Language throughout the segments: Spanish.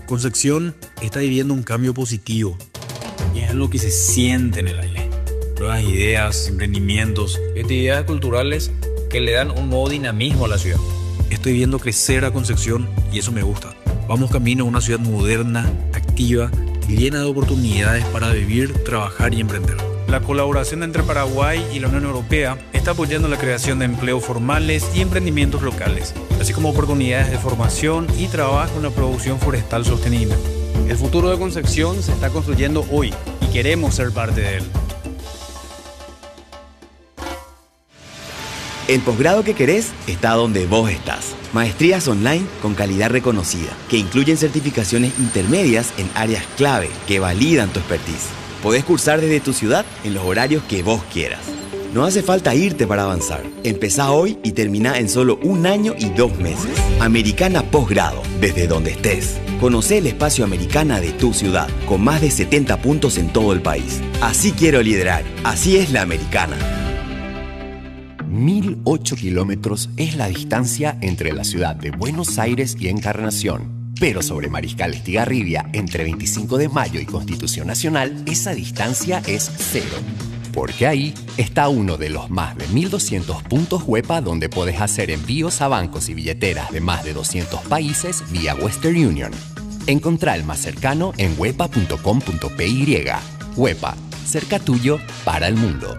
Concepción está viviendo un cambio positivo. Y es algo que se siente en el aire. Nuevas ideas, emprendimientos, actividades culturales que le dan un nuevo dinamismo a la ciudad. Estoy viendo crecer a Concepción y eso me gusta. Vamos camino a una ciudad moderna, activa y llena de oportunidades para vivir, trabajar y emprender. La colaboración entre Paraguay y la Unión Europea está apoyando la creación de empleos formales y emprendimientos locales, así como oportunidades de formación y trabajo en la producción forestal sostenible. El futuro de Concepción se está construyendo hoy y queremos ser parte de él. El posgrado que querés está donde vos estás. Maestrías online con calidad reconocida, que incluyen certificaciones intermedias en áreas clave que validan tu expertise. Podés cursar desde tu ciudad en los horarios que vos quieras. No hace falta irte para avanzar. Empezá hoy y termina en solo 1 año y 2 meses. Americana Posgrado, desde donde estés. Conocé el espacio Americana de tu ciudad, con más de 70 puntos en todo el país. Así quiero liderar. Así es la Americana. 1008 kilómetros es la distancia entre la ciudad de Buenos Aires y Encarnación. Pero sobre Mariscal Estigarribia, entre 25 de Mayo y Constitución Nacional, esa distancia es 0. Porque ahí está uno de los más de 1200 puntos Huepa donde podés hacer envíos a bancos y billeteras de más de 200 países vía Western Union. Encontrá el más cercano en huepa.com.py. Huepa, cerca tuyo para el mundo.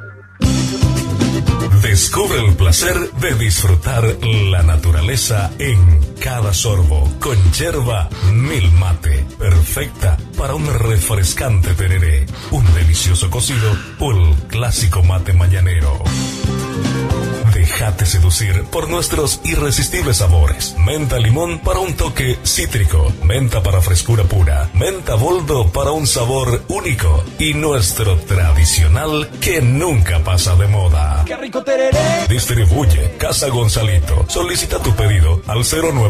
Descubre el placer de disfrutar la naturaleza en cada sorbo con yerba Mil Mate, perfecta para un refrescante tereré, un delicioso cocido o el clásico mate mañanero. Déjate seducir por nuestros irresistibles sabores. Menta limón para un toque cítrico, menta para frescura pura, menta boldo para un sabor único y nuestro tradicional que nunca pasa de moda. ¡Qué rico tereré! Distribuye Casa Gonzalito. Solicita tu pedido al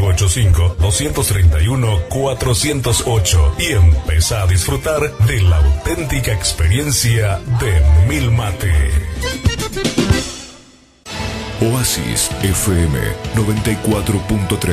0985-231-408 y empieza a disfrutar de la auténtica experiencia de Mil Mate. Oasis FM 94.3.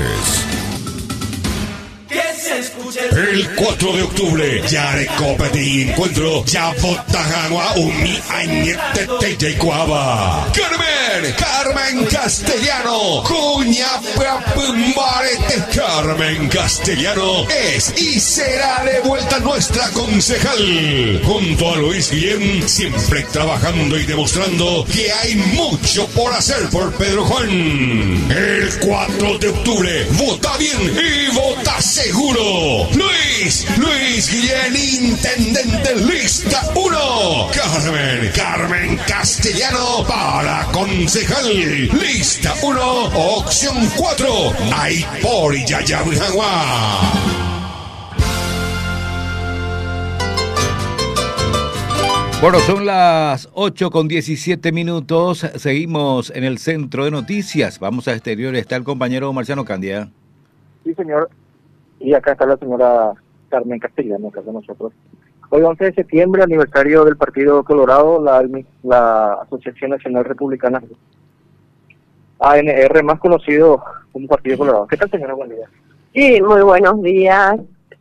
El 4 de octubre, Yare Copete Encuentro, ya Botajagua, Umi Añete Teyecuaba. Carmen Castellano, Cuña Pumbarete. Carmen Castellano es y será de vuelta nuestra concejal. Junto a Luis Guillén, siempre trabajando y demostrando que hay mucho por hacer por Pedro Juan. El 4 de octubre, vota bien y vota seguro. Luis Guillén, intendente, lista 1. Carmen Castellano para concejal, lista 1, opción 4. Ay, por Yayabujagua. Bueno, son las 8:17. Seguimos en el centro de noticias. Vamos a exteriores. Está el compañero Marciano Candia. Sí, señor. Y acá está la señora Carmen Castellano, acá con nosotros. Hoy 11 de septiembre, aniversario del Partido Colorado, la Asociación Nacional Republicana, ANR, más conocido como Partido Colorado. ¿Qué tal, señora? Buen día. Sí, muy buenos días,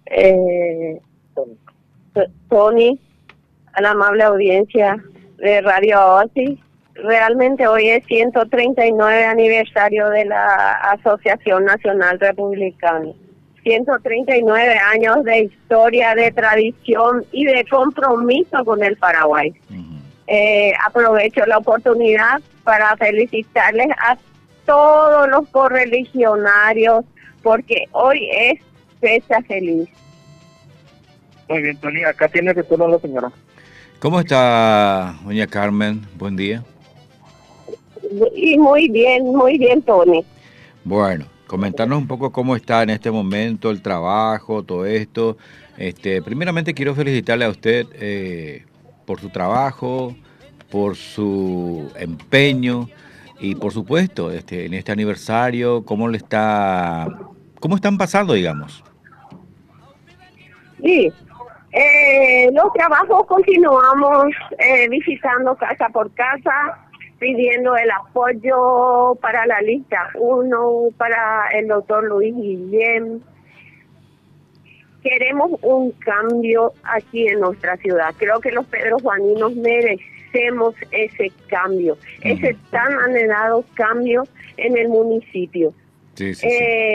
Tony, a la amable audiencia de Radio Oasis. Realmente hoy es 139 aniversario de la Asociación Nacional Republicana. 139 años de historia, de tradición y de compromiso con el Paraguay. Aprovecho la oportunidad para felicitarles a todos los correligionarios porque hoy es fecha feliz. Muy bien, Tony, acá tiene retorno la señora. ¿Cómo está, doña Carmen? Buen día. Y muy bien, Tony. Bueno, comentarnos un poco cómo está en este momento el trabajo, todo esto. Primeramente quiero felicitarle a usted por su trabajo, por su empeño y por supuesto en este aniversario, cómo están pasando, digamos. Sí, los trabajos continuamos visitando casa por casa, pidiendo el apoyo para la lista 1, para el doctor Luis Guillén. Queremos un cambio aquí en nuestra ciudad. Creo que los pedrojuaninos merecemos ese cambio, ese tan anhelado cambio en el municipio. Sí, sí, sí.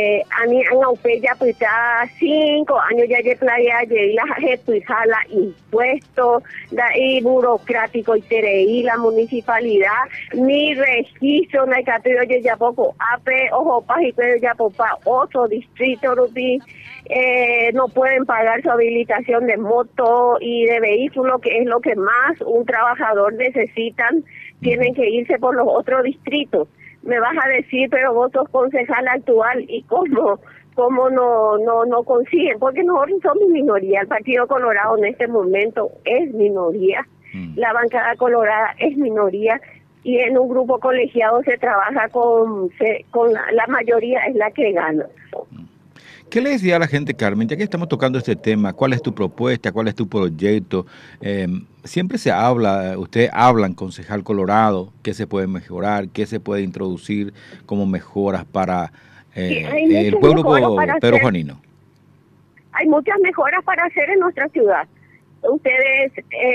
Ya pues ya 5 años ya de playa y la pues la impuestos y burocrático y tereí la municipalidad ni registro na catrio ya poco ape ojo pajito ya popa otro distrito rupi no pueden pagar su habilitación de moto y de vehículo, que es lo que más un trabajador necesitan. Tienen que irse por los otros distritos. Me vas a decir, pero vos sos concejal actual y cómo no consiguen, porque nosotros somos minoría. El Partido Colorado en este momento es minoría, la bancada colorada es minoría, y en un grupo colegiado se trabaja con la mayoría es la que gana. ¿Qué le decía a la gente, Carmen, ya que estamos tocando este tema? ¿Cuál es tu propuesta? ¿Cuál es tu proyecto? Siempre se habla, ustedes hablan, concejal Colorado, qué se puede mejorar, qué se puede introducir como mejoras para el pueblo pedrojuanino. Hay muchas mejoras para hacer en nuestra ciudad. Ustedes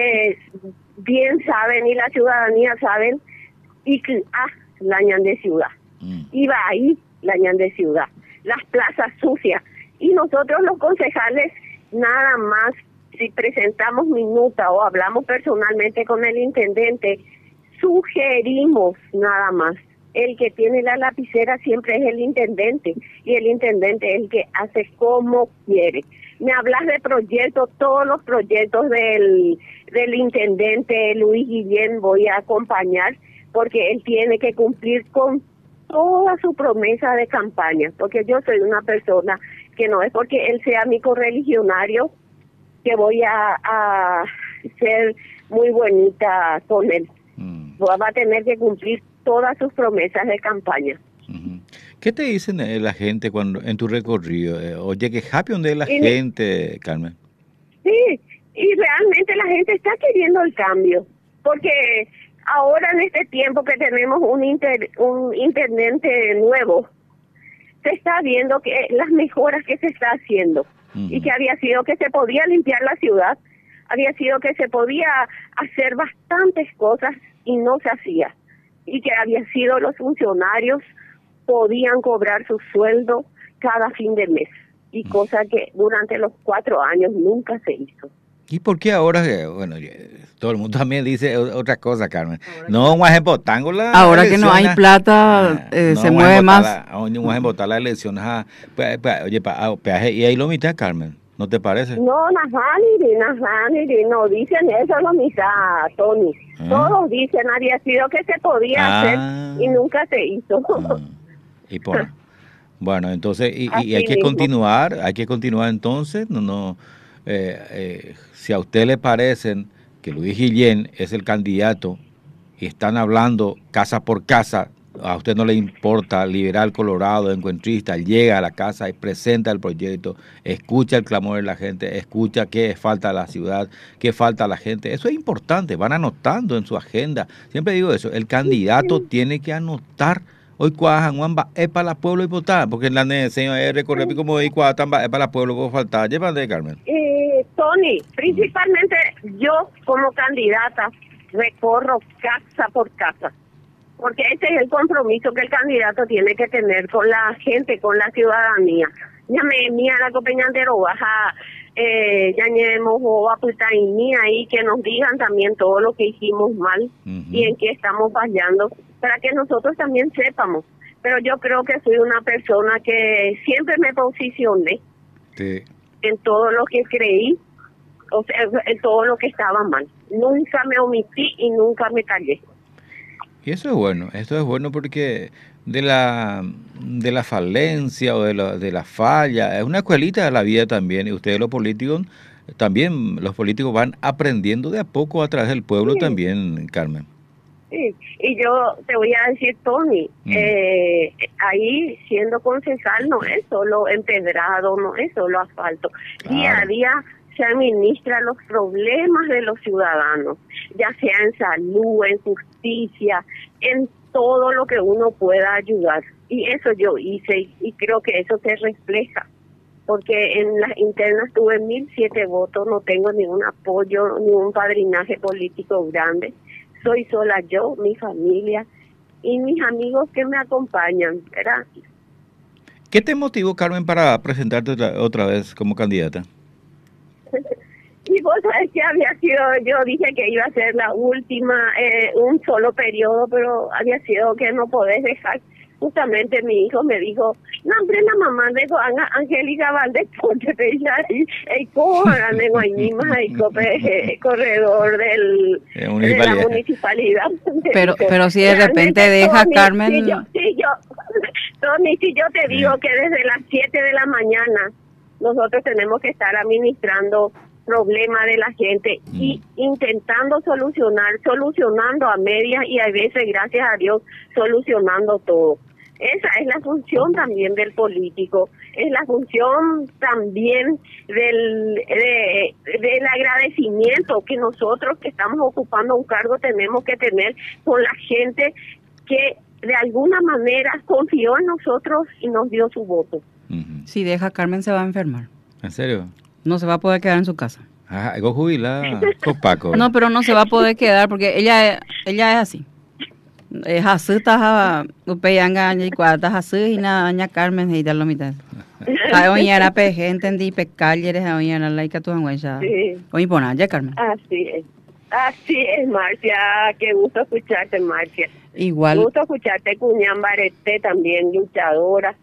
bien saben y la ciudadanía saben, y la ñan de ciudad. Iba ahí la ñan de ciudad. Las plazas sucias, y nosotros los concejales nada más si presentamos minuta o hablamos personalmente con el intendente, sugerimos nada más. El que tiene la lapicera siempre es el intendente, y el intendente es el que hace como quiere. Me hablas de proyectos, todos los proyectos del intendente Luis Guillén voy a acompañar, porque él tiene que cumplir con toda su promesa de campaña, porque yo soy una persona que no es porque él sea mi correligionario que voy a ser muy bonita con él. Va a tener que cumplir todas sus promesas de campaña. ¿Qué te dicen la gente cuando en tu recorrido? Oye, qué happy donde la gente, Carmen. Sí, y realmente la gente está queriendo el cambio, porque ahora en este tiempo que tenemos un intendente nuevo, se está viendo que las mejoras que se está haciendo, y que había sido que se podía limpiar la ciudad, había sido que se podía hacer bastantes cosas y no se hacía, y que había sido los funcionarios podían cobrar su sueldo cada fin de mes, y cosa que durante los 4 años nunca se hizo. ¿Y por qué ahora, bueno, todo el mundo también dice otra cosa, Carmen? No vamos a votar la ahora que no hay plata, se mueve más. Vamos a votar las elecciones. Oye, peaje, y ahí lo mitad, Carmen, ¿no te parece? No, no dicen eso lo mitad, Tony. Todos dicen, había sido que se podía hacer y nunca se hizo. Y bueno, entonces, y hay que continuar, entonces, si a usted le parecen que Luis Guillén es el candidato y están hablando casa por casa, a usted no le importa, liberal colorado, encuentrista, llega a la casa y presenta el proyecto, escucha el clamor de la gente, escucha qué falta a la ciudad, qué falta a la gente. Eso es importante, van anotando en su agenda. Siempre digo eso, el candidato tiene que anotar. Hoy cuajan Juanba es para la pueblo y votar, porque en la señor recorrer como hoy cuajan es para la pueblo que falta. Llévate, Carmen. Tony, principalmente yo como candidata recorro casa por casa, porque ese es el compromiso que el candidato tiene que tener con la gente, con la ciudadanía. Ya me mía la copeñantero baja, ya ñemos o aputaini ahí que nos digan también todo lo que hicimos mal y en qué estamos fallando, para que nosotros también sepamos. Pero yo creo que soy una persona que siempre me posicioné en todo lo que creí, o sea, en todo lo que estaba mal. Nunca me omití y nunca me callé. Y eso es bueno porque de la falencia o de la falla, es una escuelita de la vida también, y ustedes los políticos van aprendiendo de a poco a través del pueblo también, Carmen. Sí, y yo te voy a decir, Tony, ahí siendo concejal no es solo empedrado, no es solo asfalto. Claro. Día a día se administran los problemas de los ciudadanos, ya sea en salud, en justicia, en todo lo que uno pueda ayudar. Y eso yo hice y creo que eso se refleja porque en las internas tuve 1.007 votos, no tengo ningún apoyo, ningún padrinaje político grande. Soy sola yo, mi familia y mis amigos que me acompañan, ¿verdad? ¿Qué te motivó, Carmen, para presentarte otra vez como candidata? Y vos sabés que había sido, yo dije que iba a ser la última, un solo periodo, pero había sido que no podés dejar. Justamente mi hijo me dijo, no, hombre, la mamá de Angélica Valdés, porque te dice ahí, el cojan de Guaynimas, el corredor de la municipalidad. Pero si de repente deja, Tony, Carmen... Tony, si yo te digo que desde las 7 de la mañana nosotros tenemos que estar administrando problemas de la gente y intentando solucionando a medias y a veces, gracias a Dios, solucionando todo. Esa es la función también del político, es la función también del agradecimiento que nosotros que estamos ocupando un cargo tenemos que tener con la gente que de alguna manera confió en nosotros y nos dio su voto. Si deja, Carmen se va a enfermar. ¿En serio? No se va a poder quedar en su casa. Ah, algo jubilada, con Paco. No, pero no se va a poder quedar porque ella es así. Es así, está upeyanga y cuarta así y na Carmen y da lo mitad. Hoy era peje, entendí pecalleres, hoy era laica tu angüenza. Hoy pona, ya Carmen. Así es, Marcia, qué gusto escucharte, Marcia. Igual. Gusto escucharte, Cuñán Barete, también luchadora.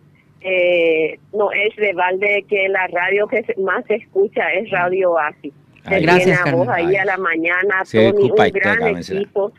No es de balde que la radio que más se escucha es Radio Oasis. Gracias, Carmen. Vos ahí a la mañana, sí, Tony, un gran equipo,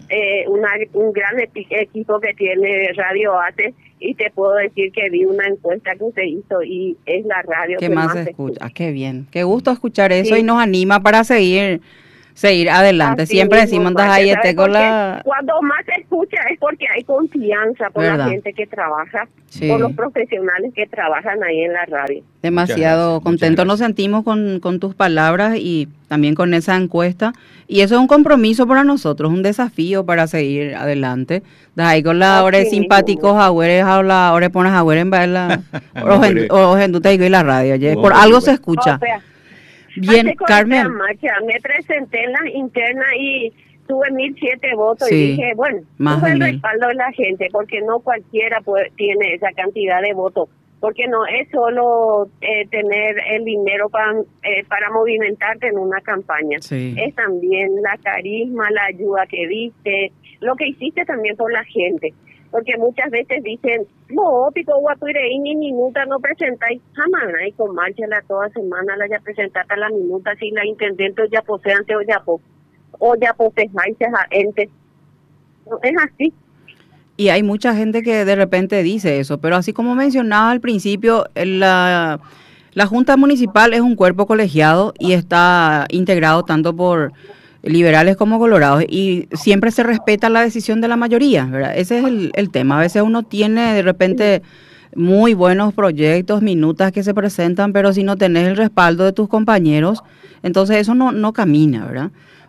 un gran equipo que tiene Radio Oasis, y te puedo decir que vi una encuesta que se hizo y es la radio que más se escucha. Ah, qué bien, qué gusto escuchar eso, sí. Y nos anima para seguir adelante. Así siempre mismo, decimos, ahí con la... Cuando más se escucha es porque hay confianza por ¿verdad? La gente que trabaja, sí. Por los profesionales que trabajan ahí en la radio. Demasiado contentos nos sentimos con tus palabras y también con esa encuesta. Y eso es un compromiso para nosotros, un desafío para seguir adelante. Ahí con la hora simpáticos, ahora pones a en bailar, o en tu y la radio. Por algo se escucha. Bien, Carmen. Me presenté en la interna y tuve 1.007 votos, sí, y dije, bueno, tuve el respaldo de la gente, porque no cualquiera tiene esa cantidad de votos, porque no es solo tener el dinero para movimentarte en una campaña, sí. Es también la carisma, la ayuda que diste, lo que hiciste también por la gente. Porque muchas veces dicen, no, pico guapuire, ni minuta no presentáis, jamás, y con marcha toda semana la ya presentaste la minuta, si la intendente ya poseante o ya poseáis a ente. No es así. Y hay mucha gente que de repente dice eso, pero así como mencionaba al principio, la Junta Municipal es un cuerpo colegiado y está integrado tanto por liberales como colorados, y siempre se respeta la decisión de la mayoría, ¿verdad? Ese es el tema. A veces uno tiene de repente muy buenos proyectos, minutas que se presentan, pero si no tenés el respaldo de tus compañeros, entonces eso no camina, ¿verdad?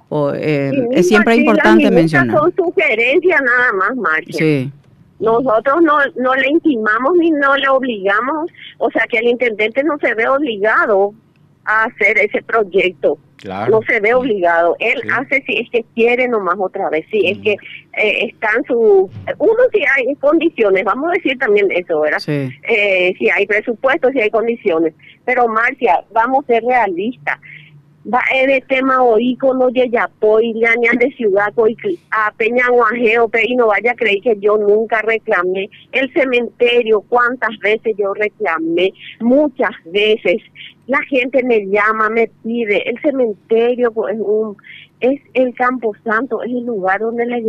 Es siempre importante mencionar. Son sugerencias nada más, Marcia. Sí. Nosotros no le intimamos ni no le obligamos, o sea que el intendente no se ve obligado a hacer ese proyecto. Claro. No se ve obligado, él hace si es que quiere nomás otra vez, si es que están si hay condiciones, vamos a decir también eso, ¿verdad? Sí. Si hay presupuesto, si hay condiciones, pero Marcia, vamos a ser realistas. Va de tema hoy con los Yayapoy, Llañan de Ciudad, a Peñaguajeo, y no vaya a creer que yo nunca reclamé. El cementerio, cuántas veces yo reclamé, muchas veces. La gente me llama, me pide. El cementerio pues, es el Camposanto, es el lugar donde le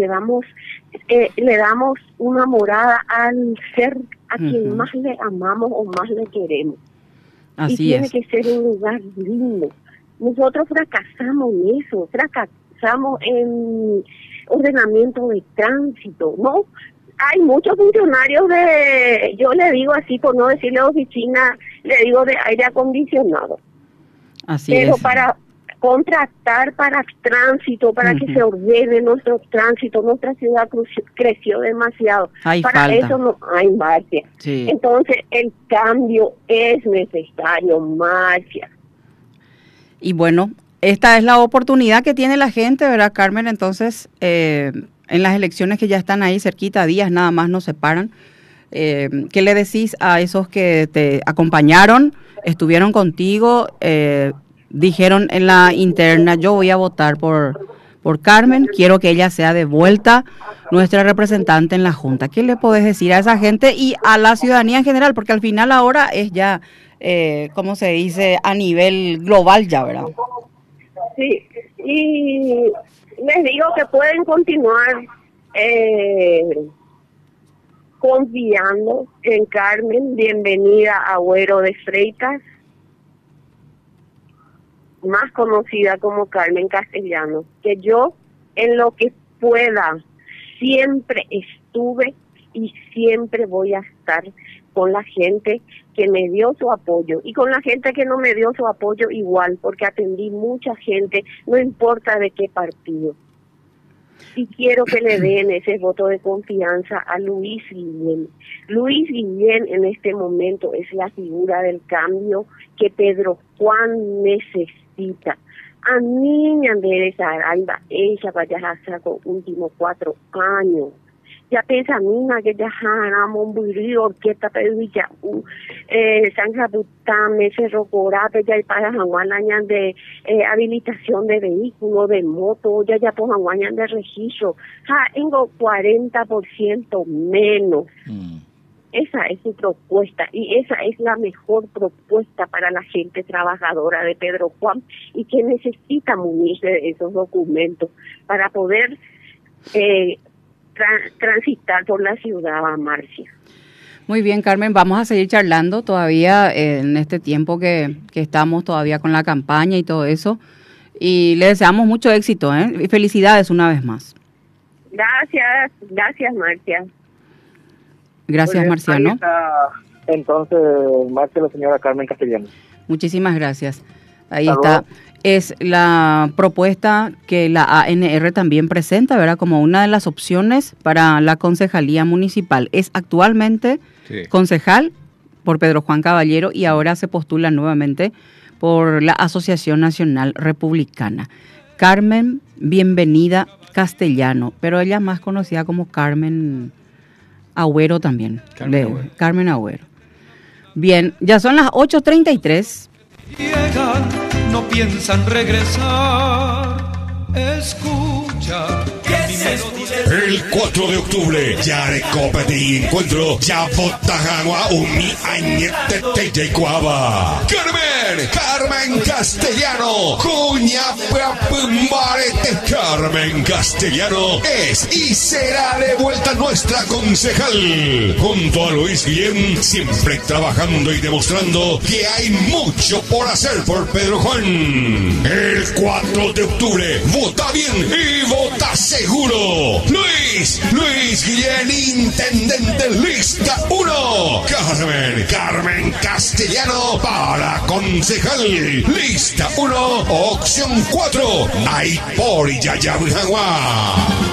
damos una morada al ser a quien más le amamos o más le queremos. Así y tiene es. que ser un lugar lindo. Nosotros fracasamos en eso, fracasamos en ordenamiento de tránsito, ¿no? Hay muchos funcionarios yo le digo así, por no decirle oficina, le digo de aire acondicionado. Así pero es. contratar para tránsito, para que se ordene nuestro tránsito. Nuestra ciudad creció demasiado. Para eso no hay marcha. Sí. Entonces el cambio es necesario, Marcia. Y bueno, esta es la oportunidad que tiene la gente, ¿verdad, Carmen? Entonces, en las elecciones que ya están ahí cerquita, días nada más nos separan, ¿qué le decís a esos que te acompañaron, estuvieron contigo, dijeron en la interna, yo voy a votar por Carmen, quiero que ella sea de vuelta nuestra representante en la Junta? ¿Qué le podés decir a esa gente y a la ciudadanía en general? Porque al final ahora es ya, ¿cómo se dice? A nivel global ya, ¿verdad? Sí, y les digo que pueden continuar confiando en Carmen. Bienvenida a Agüero de Freitas, más conocida como Carmen Castellano, que yo en lo que pueda siempre estuve y siempre voy a estar con la gente que me dio su apoyo y con la gente que no me dio su apoyo igual, porque atendí mucha gente, no importa de qué partido. Y quiero que le den ese voto de confianza a Luis Guillén. Luis Guillén en este momento es la figura del cambio que Pedro Juan necesita. A niña de esa Araiba, ella vaya a hacer los últimos 4 años. Ya pensa mina que ya haramos un burro, orquesta, pedilla, San Japutame, Cerro Corape, ya hay para Janguanañan de habilitación de vehículos, de moto, ya por Janguanañan de registro. Tengo 40% menos. Esa es su propuesta y esa es la mejor propuesta para la gente trabajadora de Pedro Juan y que necesita munirse de esos documentos para poder transitar por la ciudad, Marcia. Muy bien, Carmen, vamos a seguir charlando todavía en este tiempo que estamos todavía con la campaña y todo eso, y le deseamos mucho éxito, y felicidades una vez más. Gracias, Marcia. Gracias, Marciano. Ahí está, entonces, Marcia, la señora Carmen Castellano. Muchísimas gracias. Ahí está. Es la propuesta que la ANR también presenta, ¿verdad? Como una de las opciones para la concejalía municipal. Es actualmente concejal por Pedro Juan Caballero y ahora se postula nuevamente por la Asociación Nacional Republicana. Carmen Bienvenida Castellano, pero ella es más conocida como Carmen Agüero también. Carmen Agüero. Bien, ya son las 8:33. Llegan, no piensan regresar. Escucha. El 4 de octubre, Yarecopete y Encuentro, ya Botajagua, Umi, Añete, Teyecuaba. Carmen Castellano, Cuña, Pumbarete, Carmen Castellano es y será de vuelta nuestra concejal. Junto a Luis Guillén, siempre trabajando y demostrando que hay mucho por hacer por Pedro Juan. El 4 de octubre, vota bien y vota seguro. Luis Guillén, intendente, lista 1. Carmen Castellano para concejal, lista 1, opción 4. Ay, por Yayabujagua.